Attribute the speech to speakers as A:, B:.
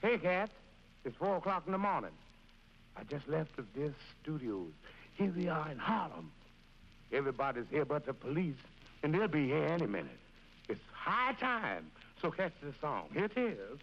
A: Hey, Cat. It's 4 o'clock in the morning. I just left the Disk Studios. Here we are in Harlem. Everybody's here but the police, and they'll be here any minute. It's high time. So catch the song. Here it is.